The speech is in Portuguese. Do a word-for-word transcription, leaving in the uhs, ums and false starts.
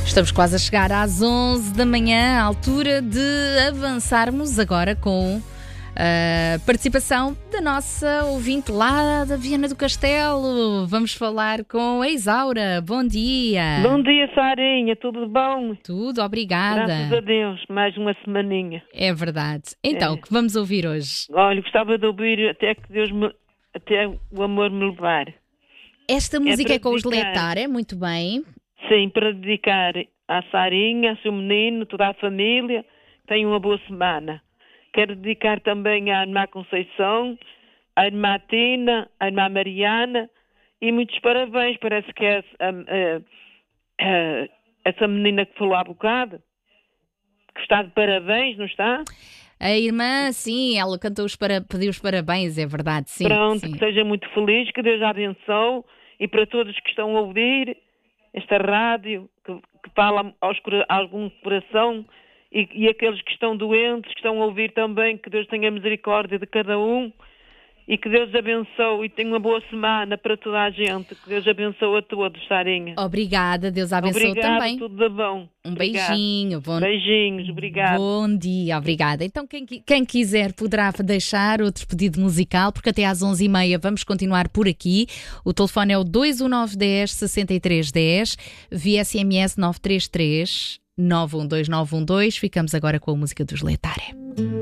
Estamos quase a chegar às onze da manhã, à altura de avançarmos agora com a participação da nossa ouvinte lá da Viana do Castelo. Vamos falar com a Isaura. Bom dia. Bom dia, Sarinha. Tudo bom? Tudo, obrigada. Graças a Deus. Mais uma semaninha. É verdade. Então, o É. que vamos ouvir hoje? Olha, gostava de ouvir até que Deus me... até o amor me levar. Esta música é, para com os dedicar. Letar, é muito bem. Sim, para dedicar à Sarinha, ao seu menino, toda a família. Tenham uma boa semana. Quero dedicar também à irmã Conceição, à irmã Tina, à irmã Mariana e muitos parabéns. Parece que é essa, a- a- essa menina que falou há bocado, que está de parabéns, não está? A irmã, sim, ela cantou os para... pediu os parabéns, é verdade, sim. Pronto, sim. que seja muito feliz, que Deus a abençoe e para todos que estão a ouvir esta rádio, que, que fala aos, cora- a algum coração e, e aqueles que estão doentes, que estão a ouvir também, que Deus tenha misericórdia de cada um e que Deus abençoe e tenha uma boa semana para toda a gente. Que Deus abençoe a todos, Sarinha. Obrigada, Deus abençoe Obrigado, também. tudo de bom. Um Obrigado. beijinho. Bom... Beijinhos, obrigado. Bom dia, obrigada. Então, quem, qui- quem quiser poderá deixar outro pedido musical, porque até às onze e meia vamos continuar por aqui. O telefone é o dois um nove um zero, seis três um zero, via S M S nove três três, nove um dois nove um dois. Ficamos agora com a música dos Letare.